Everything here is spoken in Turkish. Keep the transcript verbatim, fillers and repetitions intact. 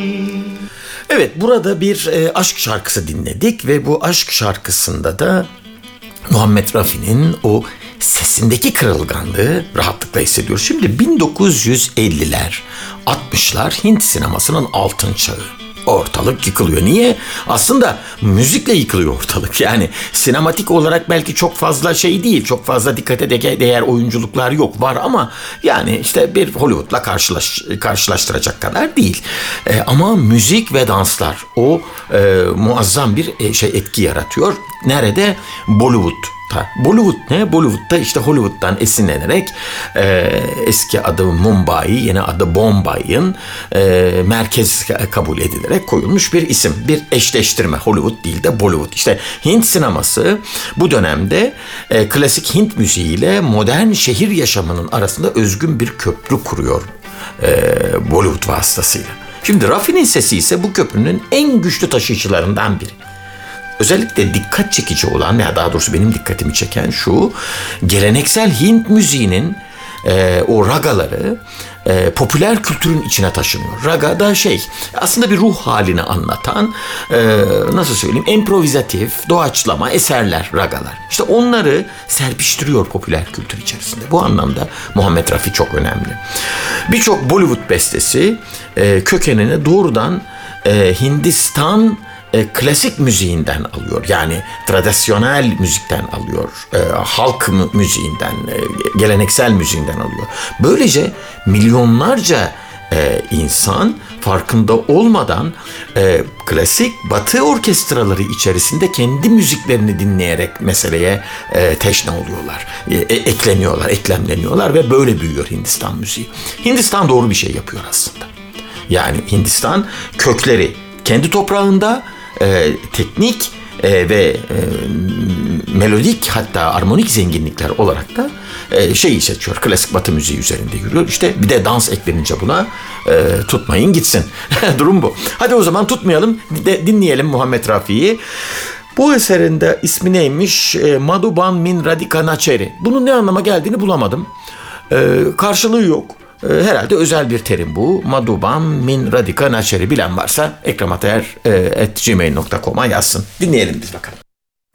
Evet, burada bir e, aşk şarkısı dinledik ve bu aşk şarkısında da Muhammed Rafi'nin o sesindeki kırılganlığı rahatlıkla hissediyoruz. Şimdi bin dokuz yüz elliler, altmışlar Hint sinemasının altın çağı. Ortalık yıkılıyor. Niye? Aslında müzikle yıkılıyor ortalık. Yani sinematik olarak belki çok fazla şey değil. Çok fazla dikkate değer oyunculuklar yok. Var ama yani işte bir Hollywood'la karşılaş, karşılaştıracak kadar değil. E, ama müzik ve danslar o e, muazzam bir e, şey etki yaratıyor. Nerede? Bollywood. Bollywood ne? Bollywood'da işte Hollywood'dan esinlenerek e, eski adı Mumbai, yeni adı Bombay'ın e, merkez kabul edilerek koyulmuş bir isim. Bir eşleştirme. Hollywood değil de Bollywood. İşte Hint sineması bu dönemde e, klasik Hint müziğiyle modern şehir yaşamının arasında özgün bir köprü kuruyor e, Bollywood vasıtasıyla. Şimdi Rafi'nin sesi ise bu köprünün en güçlü taşıyıcılarından biri. Özellikle dikkat çekici olan, ya daha doğrusu benim dikkatimi çeken şu, geleneksel Hint müziğinin e, o ragaları e, popüler kültürün içine taşınıyor. Raga da şey, aslında bir ruh halini anlatan, e, nasıl söyleyeyim, improvizatif, doğaçlama eserler, ragalar. İşte onları serpiştiriyor popüler kültür içerisinde. Bu anlamda Muhammed Rafi çok önemli. Birçok Bollywood bestesi e, kökenini doğrudan e, Hindistan E, klasik müziğinden alıyor. Yani tradisyonel müzikten alıyor. E, halk müziğinden, e, geleneksel müziğinden alıyor. Böylece milyonlarca e, insan farkında olmadan e, klasik batı orkestraları içerisinde kendi müziklerini dinleyerek meseleye e, teşne oluyorlar. E, e, ekleniyorlar, eklemleniyorlar ve böyle büyüyor Hindistan müziği. Hindistan doğru bir şey yapıyor aslında. Yani Hindistan kökleri kendi toprağında, E, teknik e, ve e, melodik, hatta armonik zenginlikler olarak da e, şeyi seçiyor. Klasik batı müziği üzerinde yürüyor. İşte bir de dans eklenince buna e, tutmayın gitsin. Durum bu. Hadi o zaman tutmayalım. De, dinleyelim Muhammed Rafi'yi. Bu eserin de ismi neymiş? E, Madhuban Min Radhika Nacheri. Bunun ne anlama geldiğini bulamadım. E, karşılığı yok. Herhalde özel bir terim bu. Madhuban Min Radhika Nacheri. Bilen varsa ekramater at gmail nokta com'a yazsın. Dinleyelim biz bakalım.